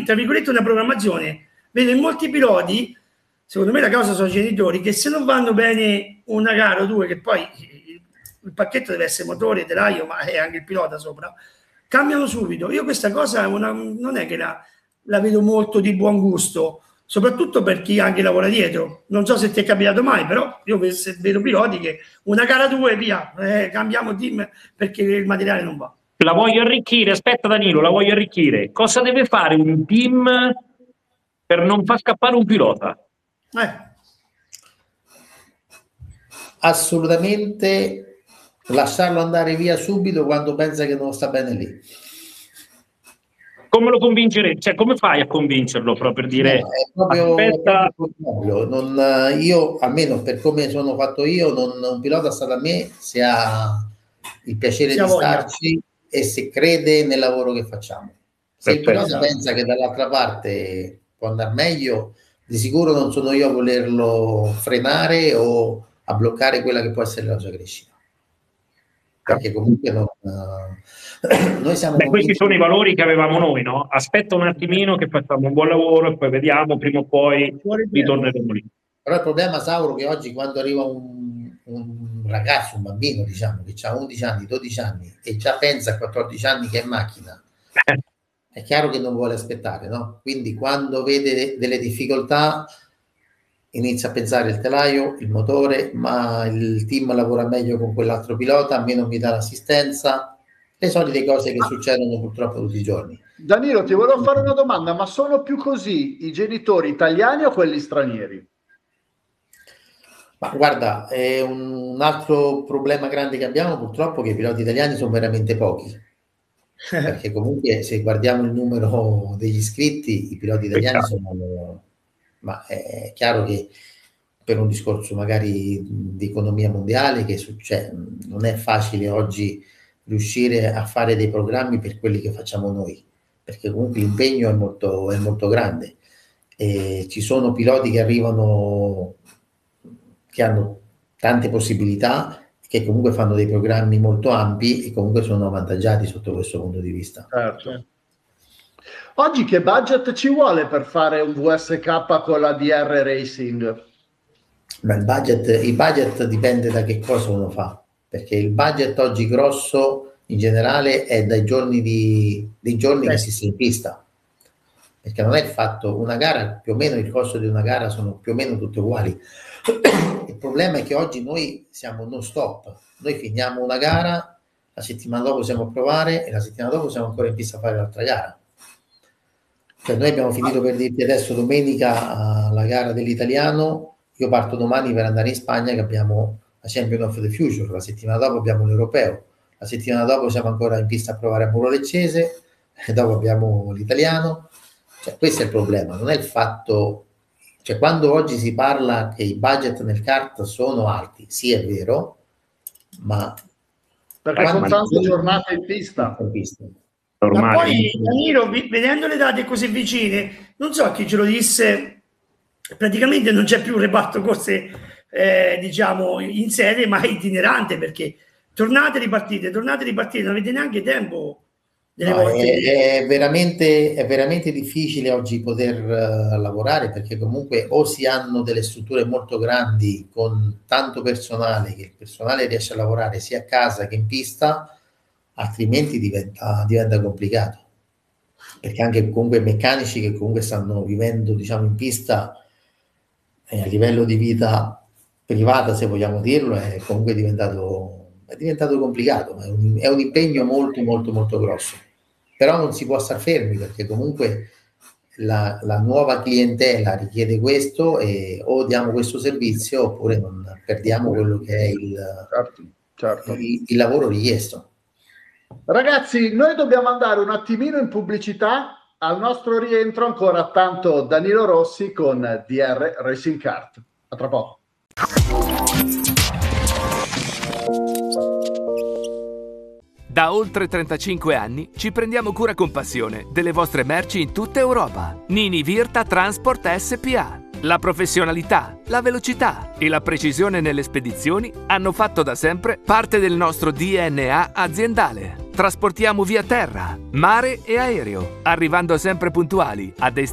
fai, tra virgolette, una programmazione. Vedo in molti piloti, secondo me la causa sono i genitori, che se non vanno bene una gara o due, che poi il pacchetto deve essere motore, telaio, ma è anche il pilota sopra, cambiano subito. Io questa cosa non è che la vedo molto di buon gusto, soprattutto per chi anche lavora dietro. Non so se ti è capitato mai, però io vedo piloti che una gara due, via, cambiamo team perché il materiale non va. La voglio arricchire, aspetta Danilo, la voglio arricchire. Cosa deve fare un team per non far scappare un pilota? Assolutamente lasciarlo andare via subito quando pensa che non sta bene lì. Come lo convincerete? Cioè, come fai a convincerlo proprio per dire aspetta? Io, almeno per come sono fatto io, un pilota sta da me se ha il piacere di starci e se crede nel lavoro che facciamo. Se il pilota pensa che dall'altra parte può andare meglio, di sicuro non sono io a volerlo frenare o a bloccare quella che può essere la sua crescita. Perché comunque noi siamo questi sono i valori che avevamo noi, no? Aspetta un attimino che facciamo un buon lavoro e poi vediamo, prima o poi ritorneremo lì. Però il problema, Sauro, che oggi quando arriva un ragazzo, un bambino, diciamo, che ha 11 anni, 12 anni e già pensa a 14 anni che è in macchina, è chiaro che non vuole aspettare, no? Quindi quando vede delle difficoltà inizia a pensare il telaio, il motore, ma il team lavora meglio con quell'altro pilota, a me non mi dà l'assistenza, le solite cose che succedono purtroppo tutti i giorni. Danilo, ti volevo fare una domanda, ma sono più così i genitori italiani o quelli stranieri? Ma guarda, è un altro problema grande che abbiamo purtroppo, che i piloti italiani sono veramente pochi, perché comunque se guardiamo il numero degli iscritti, i piloti italiani sono... Ma è chiaro che per un discorso magari di economia mondiale che non è facile oggi riuscire a fare dei programmi per quelli che facciamo noi, perché comunque l'impegno è molto grande e ci sono piloti che arrivano che hanno tante possibilità, che comunque fanno dei programmi molto ampi e comunque sono avvantaggiati sotto questo punto di vista. Certo. Oggi che budget ci vuole per fare un VSK con la DR Racing? Ma il budget dipende da che cosa uno fa, perché il budget oggi grosso in generale è dai giorni che si sta in pista, perché non è il fatto, una gara, più o meno il costo di una gara sono più o meno tutte uguali. Il problema è che oggi noi siamo non stop, noi finiamo una gara, la settimana dopo siamo a provare e la settimana dopo siamo ancora in pista a fare l'altra gara. Cioè noi abbiamo finito, per dirti adesso, domenica la gara dell'italiano, io parto domani per andare in Spagna che abbiamo la Champion of the Future, la settimana dopo abbiamo l'Europeo, la settimana dopo siamo ancora in pista a provare a Muro Leccese e dopo abbiamo l'italiano. Cioè questo è il problema, non è il fatto, cioè quando oggi si parla che i budget nel kart sono alti, sì è vero, ma perché sono tante giornate in pista. Ma poi Danilo, vedendo le date così vicine, non so chi ce lo disse, praticamente non c'è più un reparto corse diciamo in sede, ma itinerante, perché tornate e ripartite, non avete neanche tempo delle volte. È veramente difficile oggi poter lavorare, perché comunque o si hanno delle strutture molto grandi con tanto personale, che il personale riesce a lavorare sia a casa che in pista, altrimenti diventa complicato, perché anche comunque i meccanici che comunque stanno vivendo, diciamo, in pista a livello di vita privata, se vogliamo dirlo, è comunque diventato complicato, è un impegno molto grosso, però non si può star fermi, perché comunque la nuova clientela richiede questo e o diamo questo servizio oppure non perdiamo quello che è il lavoro richiesto. Ragazzi, noi dobbiamo andare un attimino in pubblicità. Al nostro rientro ancora tanto Danilo Rossi con DR Racing Kart. A tra poco. Da oltre 35 anni ci prendiamo cura con passione delle vostre merci in tutta Europa. Nini Virta Transport SPA. La professionalità, la velocità e la precisione nelle spedizioni hanno fatto da sempre parte del nostro DNA aziendale. Trasportiamo via terra, mare e aereo, arrivando sempre puntuali a